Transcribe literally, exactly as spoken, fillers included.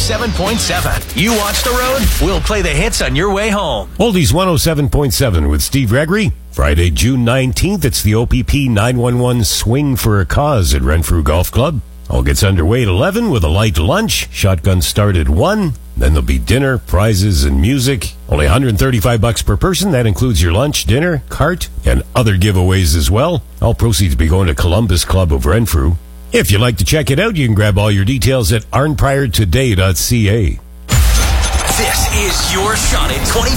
seven point seven. You watch the road, we'll play the hits on your way home. Oldies one oh seven point seven with Steve Gregory. Friday, June nineteenth, it's the O P P nine one one Swing for a Cause at Renfrew Golf Club. All gets underway at eleven with a light lunch. Shotgun start at one. Then there'll be dinner, prizes, and music. Only one hundred thirty-five bucks per person. That includes your lunch, dinner, cart, and other giveaways as well. All proceeds be going to Columbus Club of Renfrew. If you'd like to check it out, you can grab all your details at arnprior today dot c a. This is your shot at twenty